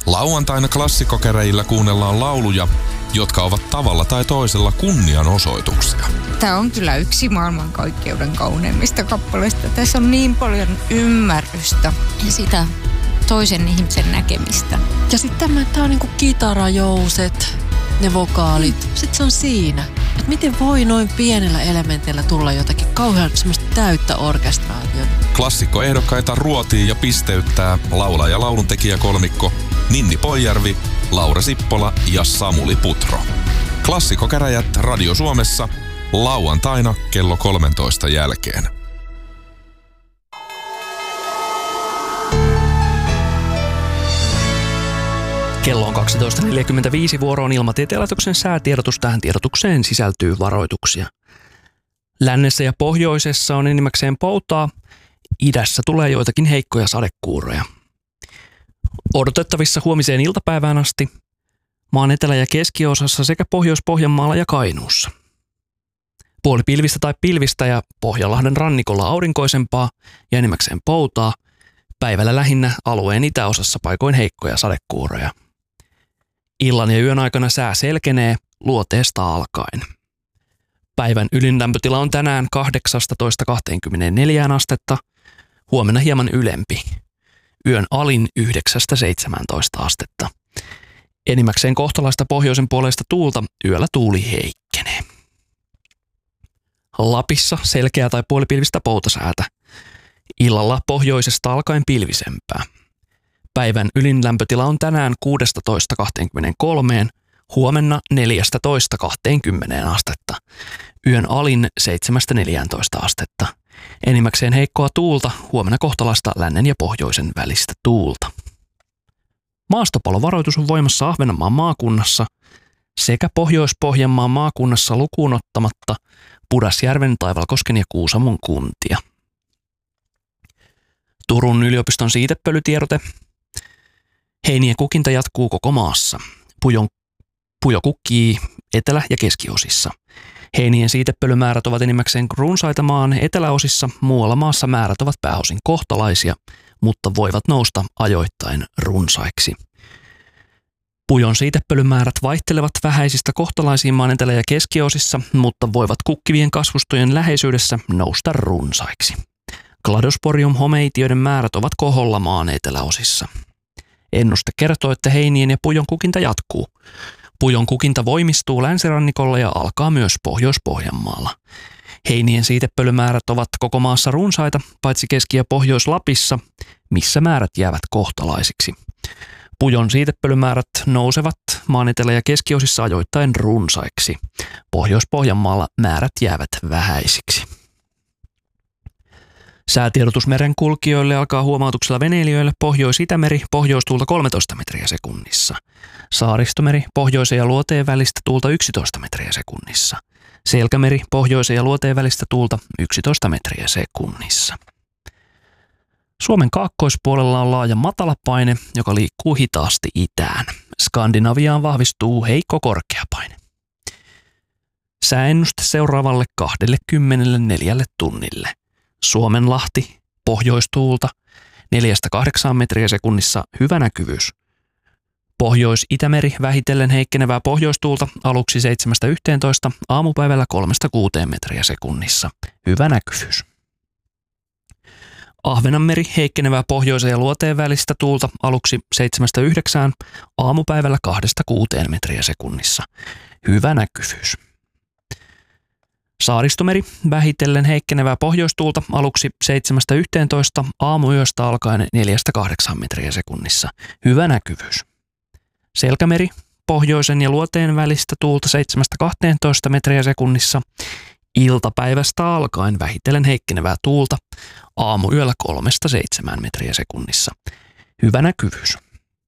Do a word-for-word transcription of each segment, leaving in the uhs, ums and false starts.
Lauantaina klassikkokäräjillä kuunnellaan lauluja, jotka ovat tavalla tai toisella kunnianosoituksia. Tämä on kyllä yksi maailmankaikkeuden kauneimmista kappaleista. Tässä on niin paljon ymmärrystä ja sitä toisen ihmisen näkemistä. Ja sitten tämä, tämä on niinku kitarajouset, ne vokaalit. Sitten se on siinä. Että miten voi noin pienellä elementillä tulla jotakin kauhean semmoista täyttä orkestraatiota. Klassikkoehdokkaita ruotii ja pisteyttää laulaja- ja lauluntekijäkolmikko Ninni Poijärvi, Laura Sippola ja Samuli Putro. Klassikkokäräjät Radio Suomessa lauantaina kello kolmentoista jälkeen. Kello on kaksitoista neljäkymmentäviisi, vuoroon Ilmatieteen laitoksen säätiedotus. Tähän tiedotukseen sisältyy varoituksia. Lännessä ja pohjoisessa on enimmäkseen poutaa. Idässä tulee joitakin heikkoja sadekuuroja. Odotettavissa huomiseen iltapäivään asti maan etelä- ja keskiosassa sekä Pohjois-Pohjanmaalla ja Kainuussa. Puolipilvistä tai pilvistä ja Pohjanlahden rannikolla aurinkoisempaa ja enimmäkseen poutaa. Päivällä lähinnä alueen itäosassa paikoin heikkoja sadekuuroja. Illan ja yön aikana sää selkenee luoteesta alkaen. Päivän ylin lämpötila on tänään kahdeksastatoista kaksikymmentäneljä astetta, huomenna hieman ylempi. Yön alin yhdeksästä seitsemääntoista astetta. Enimmäkseen kohtalaista pohjoisen puolesta tuulta, yöllä tuuli heikkenee. Lapissa selkeä tai puolipilvistä poutasäätä. Illalla pohjoisesta alkaen pilvisempää. Päivän ylin lämpötila on tänään kuusitoista kaksikymmentäkolme, huomenna neljätoista kaksikymmentä astetta. Yön alin seitsemästä neljääntoista astetta. Enimmäkseen heikkoa tuulta, huomenna kohtalaista lännen ja pohjoisen välistä tuulta. Maastopalovaroitus on voimassa Ahvenanmaan maakunnassa sekä Pohjois-Pohjanmaan maakunnassa lukuun ottamatta Pudasjärven, Taivalkosken ja Kuusamon kuntia. Turun yliopiston siitepölytiedote. Heinien kukinta jatkuu koko maassa. Pujon, pujo kukkii etelä- ja keskiosissa. Heinien siitepölymäärät ovat enimmäkseen runsaita maan eteläosissa, muualla maassa määrät ovat pääosin kohtalaisia, mutta voivat nousta ajoittain runsaiksi. Pujon siitepölymäärät vaihtelevat vähäisistä kohtalaisiin maan etelä- ja keskiosissa, mutta voivat kukkivien kasvustojen läheisyydessä nousta runsaiksi. Cladosporium-homeitioiden määrät ovat koholla maan eteläosissa. Ennuste kertoo, että heinien ja pujon kukinta jatkuu. Pujon kukinta voimistuu länsirannikolla ja alkaa myös Pohjois-Pohjanmaalla. Heinien siitepölymäärät ovat koko maassa runsaita, paitsi Keski- ja Pohjois-Lapissa, missä määrät jäävät kohtalaisiksi. Pujon siitepölymäärät nousevat maan etelä- ja keskiosissa ajoittain runsaiksi. Pohjois-Pohjanmaalla määrät jäävät vähäisiksi. Säätiedotus merenkulkijoille alkaa huomautuksella veneilijöille Pohjois-Itämeri, pohjoistuulta kolmetoista metriä sekunnissa. Saaristomeri, pohjoisen ja luoteen välistä tuulta yksitoista metriä sekunnissa. Selkämeri, pohjoisen ja luoteen välistä tuulta yksitoista metriä sekunnissa. Suomen kaakkoispuolella on laaja matalapaine, joka liikkuu hitaasti itään. Skandinaviaan vahvistuu heikko korkeapaine. Sääennuste seuraavalle kaksikymmentäneljä tunnille. Suomenlahti, pohjoistuulta, neljästä kahdeksaan metriä sekunnissa, hyvä näkyvyys. Pohjois-Itämeri vähitellen heikkenevää pohjoistuulta, aluksi seitsemästä yhteentoista, aamupäivällä kolmesta kuuteen metriä sekunnissa, hyvä näkyvyys. Ahvenanmeri heikkenevää pohjoisen ja luoteen välistä tuulta, aluksi seitsemästä yhdeksään, aamupäivällä kahdesta kuuteen metriä sekunnissa, hyvä näkyvyys. Saaristomeri vähitellen heikkenevää pohjoistuulta, aluksi seitsemästä yhteentoista, aamuyöstä alkaen neljästä kahdeksaan metriä sekunnissa, hyvä näkyvyys. Selkämeri pohjoisen ja luoteen välistä tuulta seitsemästä kahteentoista metriä sekunnissa, iltapäivästä alkaen vähitellen heikkenevää tuulta, aamuyöllä kolmesta seitsemään metriä sekunnissa, hyvä näkyvyys.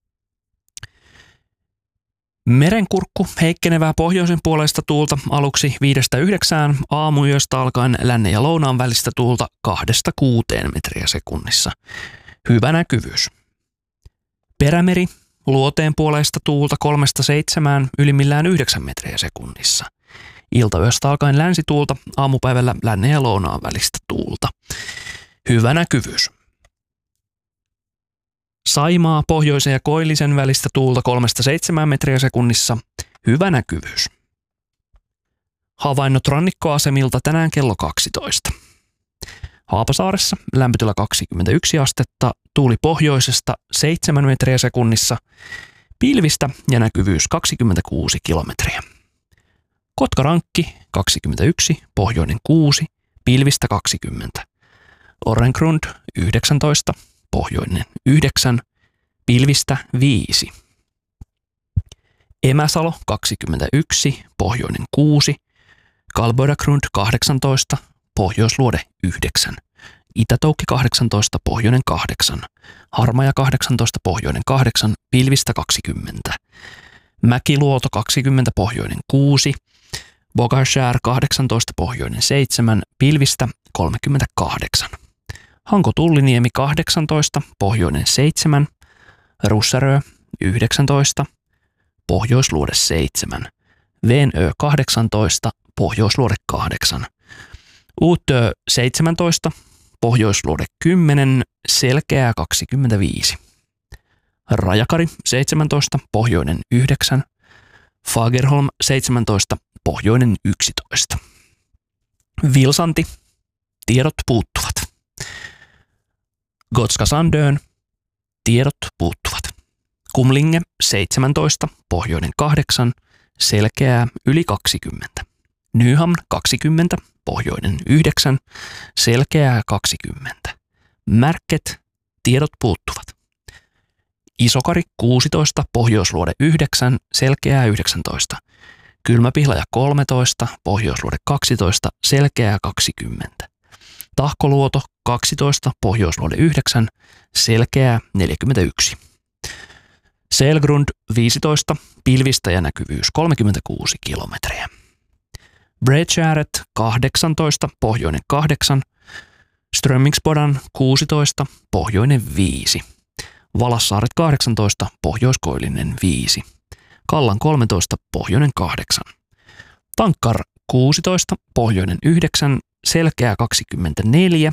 Merenkurkku heikkenevää pohjoisen puolesta tuulta, aluksi viidestä yhdeksään, aamuyöstä alkaen lännen ja lounaan välistä tuulta kahdesta kuuteen metriä sekunnissa, hyvä näkyvyys. Perämeri luoteen puolesta tuulta kolmesta seitsemään, ylimmillään yhdeksän metriä sekunnissa. Iltayöstä alkaen länsituulta, aamupäivällä lännen ja lounaan välistä tuulta, hyvä näkyvyys. Saimaa, pohjoisen ja koillisen välistä tuulta kolmesta seitsemään metriä sekunnissa. Hyvä näkyvyys. Havainnot rannikkoasemilta tänään kello kaksitoista. Haapasaaressa lämpötila kaksikymmentäyksi astetta, tuuli pohjoisesta seitsemän metriä sekunnissa, pilvistä ja näkyvyys kaksikymmentäkuusi kilometriä. Kotkarankki kaksikymmentäyksi, pohjoinen kuusi, pilvistä kaksikymmentä. Orrengrund yhdeksäntoista, pohjoinen yhdeksän, pilvistä viisi. Emäsalo kaksikymmentäyksi, pohjoinen kuusi, Kalbodagrund kahdeksantoista, pohjoisluode yhdeksän, Itätoukki kahdeksantoista, pohjoinen kahdeksan, Harmaja kahdeksantoista, pohjoinen kahdeksan, pilvistä kaksikymmentä, Mäkiluoto kaksikymmentä, pohjoinen kuusi, Bogashär kahdeksantoista, pohjoinen seitsemän, pilvistä kolmekymmentäkahdeksan, Hanko Tulliniemi kahdeksantoista, pohjoinen seitsemän, Russarö yhdeksäntoista, pohjoisluode seitsemän, Venö kahdeksantoista, pohjoisluode kahdeksan, Uutö seitsemäntoista, pohjoisluode kymmenen, selkeää kaksikymmentäviisi. Rajakari seitsemäntoista, pohjoinen yhdeksän, Fagerholm seitsemäntoista, pohjoinen yksitoista. Vilsanti, tiedot puuttuvat. Gotska Sandön, tiedot puuttuvat. Kumlinge seitsemäntoista, pohjoinen kahdeksan, selkeää yli kaksikymmentä. Nyhamn kaksikymmentä, pohjoinen yhdeksän, selkeää kaksikymmentä. Märket, tiedot puuttuvat. Isokari kuusitoista, pohjoisluode yhdeksän, selkeää yhdeksäntoista. Kylmäpihlaja kolmetoista, pohjoisluode kaksitoista, selkeää kaksikymmentä. Tahkoluoto kaksitoista, pohjoisluode yhdeksän, selkeää neljäkymmentäyksi. Selgrund viisitoista, pilvistä ja näkyvyys kolmekymmentäkuusi kilometriä. Bredgäret kahdeksantoista, pohjoinen kahdeksan, Strömmingsbodan kuusitoista, pohjoinen viisi, Valassaaret kahdeksantoista, pohjoiskoillinen viisi, Kallan kolmetoista, pohjoinen kahdeksan, Tankkar kuusitoista, pohjoinen yhdeksän, selkeää kaksikymmentäneljä,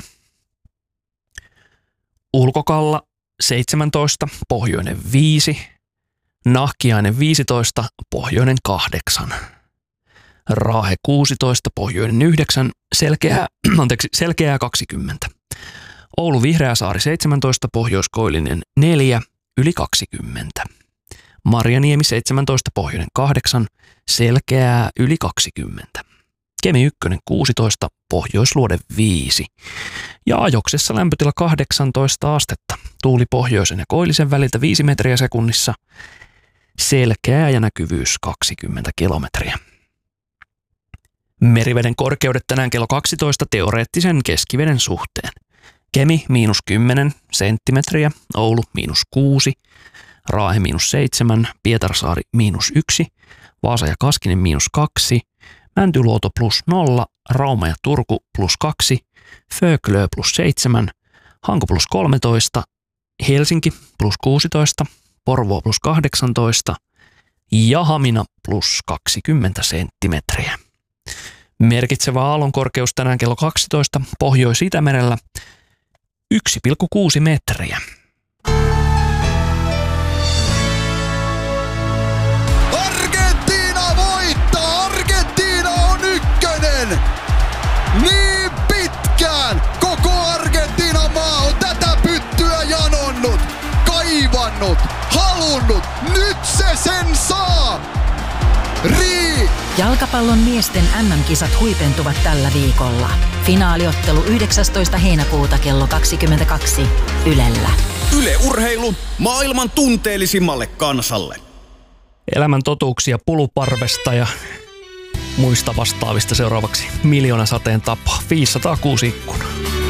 Ulkokalla seitsemäntoista, pohjoinen viisi, Nahkiainen viisitoista, pohjoinen kahdeksan, Raahe kuusitoista, pohjoinen yhdeksän, selkeää, anteeksi, selkeää kaksikymmentä. Oulu Vihreäsaari seitsemäntoista, pohjoiskoillinen neljä, yli kaksikymmentä. Marjaniemi seitsemäntoista, pohjoinen kahdeksan, selkeää yli kaksikymmentä. Kemi yksi kuusitoista, pohjoisluode viisi. Ja Ajoksessa lämpötila kahdeksantoista astetta. Tuuli pohjoisen ja koillisen väliltä viisi metriä sekunnissa. Selkeää ja näkyvyys kaksikymmentä kilometriä. Meriveden korkeudet tänään kello kaksitoista teoreettisen keskiveden suhteen. Kemi miinus kymmenen senttimetriä, Oulu miinus kuusi, Raahe miinus seitsemän, Pietarsaari miinus yksi, Vaasa ja Kaskinen miinus kaksi, Mäntyluoto plus nolla, Rauma ja Turku plus kaksi, Föglö plus seitsemän, Hanko plus kolmetoista, Helsinki plus kuusitoista, Porvoo plus kahdeksantoista ja Hamina plus kaksikymmentä senttimetriä. Merkitsevä aallonkorkeus tänään kello kaksitoista Pohjois-Itämerellä yksi pilkku kuusi metriä. Argentiina voittaa! Argentiina on ykkönen! Niin pitkään koko Argentiinan maa on tätä pyttyä janonnut, kaivannut, halunnut. Nyt se sen saa! Rii! Jalkapallon miesten M M-kisat huipentuvat tällä viikolla. Finaaliottelu yhdeksästoista heinäkuuta kello kaksikymmentäkaksi Ylellä. Yle Urheilu maailman tunteellisimmalle kansalle. Elämän totuuksia Puluparvesta ja muista vastaavista seuraavaksi Miljoonasateen tapa. viisisataakuusi ikkunaa.